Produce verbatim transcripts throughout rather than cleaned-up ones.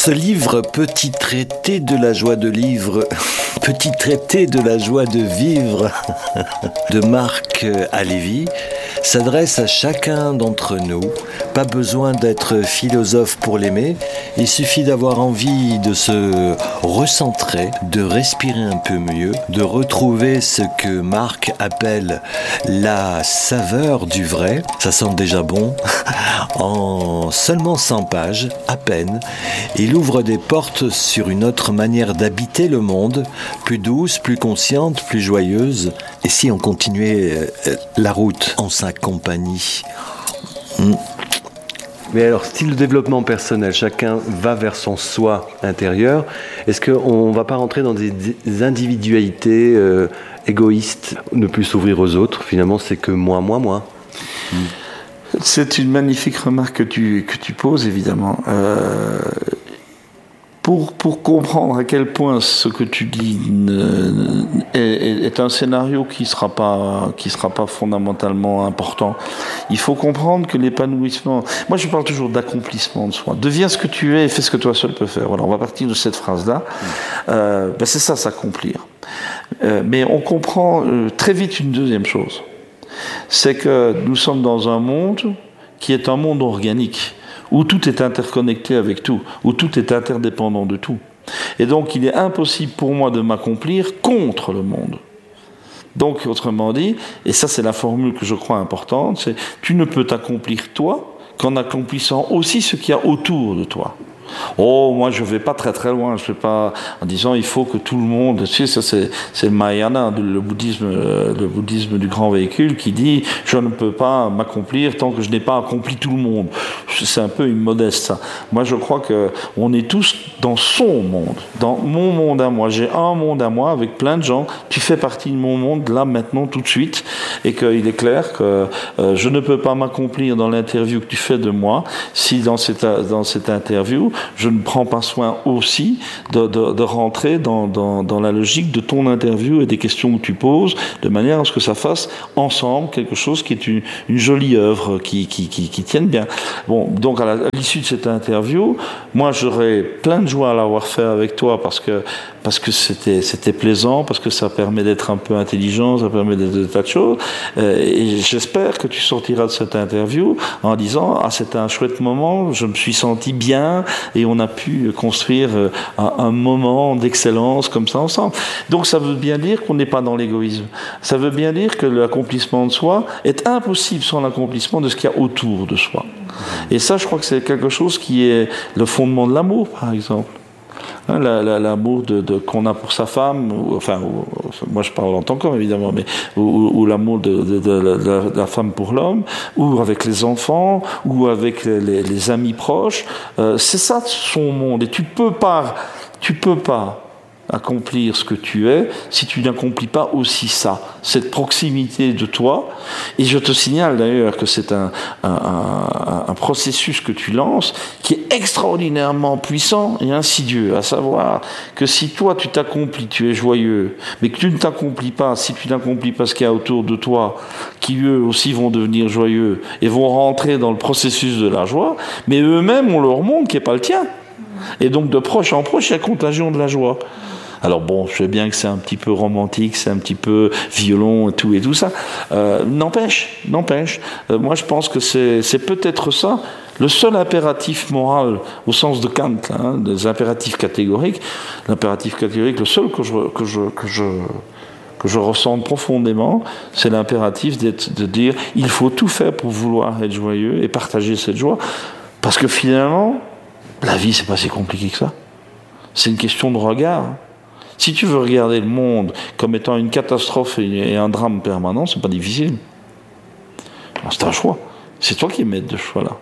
ce livre, Petit traité de la joie de vivre, Petit traité de la joie de vivre de Marc Halévy, s'adresse à chacun d'entre nous. Pas besoin d'être philosophe pour l'aimer, il suffit d'avoir envie de se recentrer, de respirer un peu mieux, de retrouver ce que Marc appelle la saveur du vrai. Ça sent déjà bon. En seulement cent pages, à peine, il ouvre des portes sur une autre manière d'habiter le monde, plus douce, plus consciente, plus joyeuse. Et si on continuait la route en sa compagnie? hmm. Mais alors, si le développement personnel, chacun va vers son soi intérieur, est-ce qu'on ne va pas rentrer dans des individualités euh, égoïstes, ne plus s'ouvrir aux autres? Finalement, c'est que moi, moi, moi. Hmm. C'est une magnifique remarque que tu, que tu poses, évidemment. Euh, pour, pour comprendre à quel point ce que tu dis ne, est, est un scénario qui ne sera pas, qui sera pas fondamentalement important, il faut comprendre que l'épanouissement... Moi, je parle toujours d'accomplissement de soi. Deviens ce que tu es et fais ce que toi seul peux faire. Voilà, on va partir de cette phrase-là. Euh, ben c'est ça, s'accomplir. Euh, mais on comprend euh, très vite une deuxième chose. C'est que nous sommes dans un monde qui est un monde organique, où tout est interconnecté avec tout, où tout est interdépendant de tout. Et donc, il est impossible pour moi de m'accomplir contre le monde. Donc, autrement dit, et ça c'est la formule que je crois importante, c'est tu ne peux t'accomplir toi qu'en accomplissant aussi ce qu'il y a autour de toi. Oh, moi je vais pas très très loin, je vais pas en disant il faut que tout le monde, tu sais, ça c'est c'est le Mahayana, le bouddhisme, le bouddhisme du grand véhicule qui dit je ne peux pas m'accomplir tant que je n'ai pas accompli tout le monde. C'est un peu immodeste ça. Moi je crois que on est tous dans son monde, dans mon monde à moi. J'ai un monde à moi avec plein de gens. Tu fais partie de mon monde là maintenant tout de suite, et qu'il est clair que euh, je ne peux pas m'accomplir dans l'interview que tu fais de moi si dans cette dans cette interview je ne prends pas soin aussi de, de, de rentrer dans, dans, dans la logique de ton interview et des questions que tu poses, de manière à ce que ça fasse ensemble quelque chose qui est une, une jolie œuvre, qui, qui, qui, qui tienne bien. Bon, donc à, la, à l'issue de cette interview, moi j'aurais plein de joie à l'avoir fait avec toi parce que, parce que c'était, c'était plaisant, parce que ça permet d'être un peu intelligent, ça permet d'être des tas de choses. Euh, et j'espère que tu sortiras de cette interview en disant « Ah, c'était un chouette moment, je me suis senti bien ». Et on a pu construire un, un moment d'excellence comme ça ensemble. Donc ça veut bien dire qu'on n'est pas dans l'égoïsme. Ça veut bien dire que l'accomplissement de soi est impossible sans l'accomplissement de ce qu'il y a autour de soi. Et ça, je crois que c'est quelque chose qui est le fondement de l'amour, par exemple. Hein, la, la, l'amour de, de, qu'on a pour sa femme, ou, enfin, ou, moi je parle en tant qu'homme évidemment, mais ou, ou, ou l'amour de, de, de, de, la, de la femme pour l'homme, ou avec les enfants, ou avec les, les, les amis proches, euh, c'est ça son monde. Et tu peux pas, tu peux pas accomplir ce que tu es si tu n'accomplis pas aussi ça, cette proximité de toi. Et je te signale d'ailleurs que c'est un, un, un, un processus que tu lances qui est extraordinairement puissant et insidieux, à savoir que si toi tu t'accomplis, tu es joyeux, mais que tu ne t'accomplis pas, si tu n'accomplis pas ce qu'il y a autour de toi, qui eux aussi vont devenir joyeux et vont rentrer dans le processus de la joie, mais eux-mêmes ont leur monde qui n'est pas le tien. Et donc de proche en proche, il y a contagion de la joie. Alors bon, je sais bien que c'est un petit peu romantique, c'est un petit peu violon et tout et tout ça. Euh, n'empêche, n'empêche. Euh, moi, je pense que c'est, c'est peut-être ça le seul impératif moral au sens de Kant, hein, des impératifs catégoriques. L'impératif catégorique, le seul que je que je que je que je ressente profondément, c'est l'impératif d'être, de dire il faut tout faire pour vouloir être joyeux et partager cette joie, parce que finalement, la vie c'est pas si compliqué que ça. C'est une question de regard. Si tu veux regarder le monde comme étant une catastrophe et un drame permanent, c'est pas difficile. Alors c'est un choix. C'est toi qui mets ce choix-là.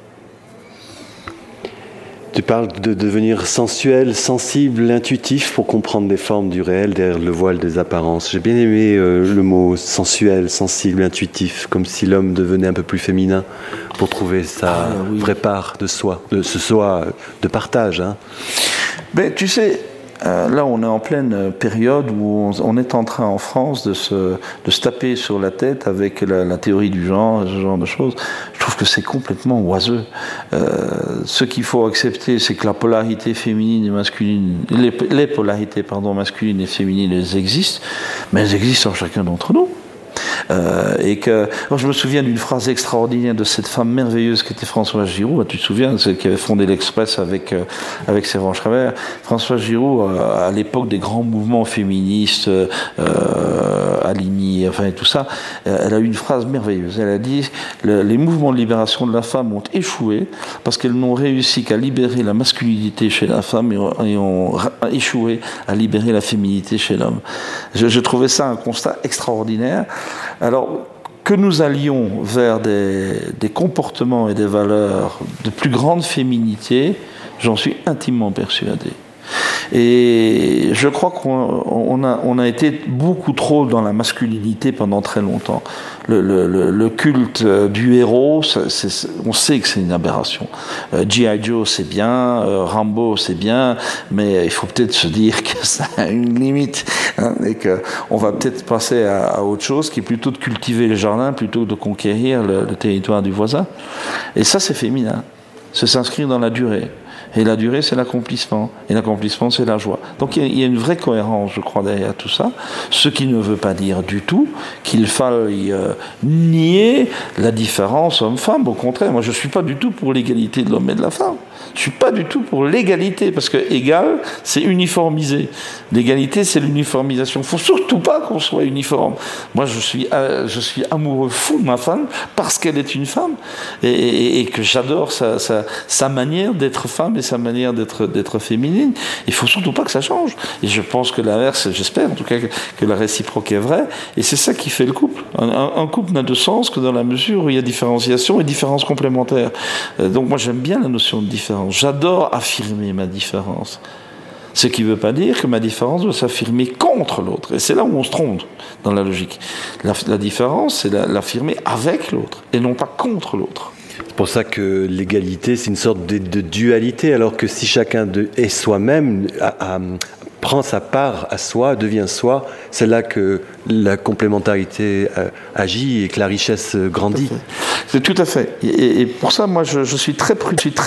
Tu parles de devenir sensuel, sensible, intuitif pour comprendre les formes du réel derrière le voile des apparences. J'ai bien aimé euh, le mot sensuel, sensible, intuitif, comme si l'homme devenait un peu plus féminin pour trouver sa ah, oui. vraie part de soi, de ce soi de partage. Hein. Ben, tu sais, euh, là on est en pleine période où on, on est en train en France de se, de se taper sur la tête avec la, la théorie du genre, ce genre de choses. Je trouve que c'est complètement oiseux. Euh, ce qu'il faut accepter, c'est que la polarité féminine et masculine, les, les polarités pardon, masculines et féminines, elles existent, mais elles existent en chacun d'entre nous. Euh, et que, alors je me souviens d'une phrase extraordinaire de cette femme merveilleuse qui était Françoise Giroud. Tu te souviens, celle qui avait fondé l'Express avec euh, avec Servan Schreiber. Françoise Giroud, euh, à l'époque des grands mouvements féministes, euh, Aligny, enfin et tout ça, euh, elle a eu une phrase merveilleuse. Elle a dit le, les mouvements de libération de la femme ont échoué parce qu'elles n'ont réussi qu'à libérer la masculinité chez la femme et, et ont échoué à libérer la féminité chez l'homme. Je, je trouvais ça un constat extraordinaire. Alors, que nous allions vers des, des comportements et des valeurs de plus grande féminité, j'en suis intimement persuadé. Et je crois qu'on on a, on a été beaucoup trop dans la masculinité pendant très longtemps. Le, le, le culte du héros, c'est, c'est, on sait que c'est une aberration. Euh, G I Joe, c'est bien, euh, Rambo, c'est bien, mais il faut peut-être se dire que ça a une limite, hein, et qu'on va peut-être passer à, à autre chose, qui est plutôt de cultiver le jardin plutôt que de conquérir le, le territoire du voisin. Et ça, c'est féminin. C'est s'inscrire dans la durée. Et la durée, c'est l'accomplissement. Et l'accomplissement, c'est la joie. Donc il y a une vraie cohérence, je crois, derrière tout ça. Ce qui ne veut pas dire du tout qu'il faille euh, nier la différence homme-femme. Au contraire, moi, je ne suis pas du tout pour l'égalité de l'homme et de la femme. Je ne suis pas du tout pour l'égalité, parce que égal, c'est uniformisé. L'égalité, c'est l'uniformisation. Il ne faut surtout pas qu'on soit uniforme. Moi, je suis, euh, je suis amoureux fou de ma femme parce qu'elle est une femme et, et, et que j'adore sa, sa, sa manière d'être femme et sa manière d'être, d'être féminine. Il ne faut surtout pas que ça change. Et je pense que l'inverse, j'espère en tout cas que, que la réciproque est vraie. Et c'est ça qui fait le couple. Un, un, un couple n'a de sens que dans la mesure où il y a différenciation et différence complémentaire. Euh, donc moi, j'aime bien la notion de différence. J'adore affirmer ma différence. Ce qui ne veut pas dire que ma différence doit s'affirmer contre l'autre. Et c'est là où on se trompe dans la logique. La, la différence, c'est la, l'affirmer avec l'autre et non pas contre l'autre. C'est pour ça que l'égalité, c'est une sorte de, de dualité, alors que si chacun de, est soi-même, a, a, prend sa part à soi, devient soi, c'est là que la complémentarité euh, agit et que la richesse grandit. C'est tout à fait. Et, et pour ça, moi, je, je suis très prudent.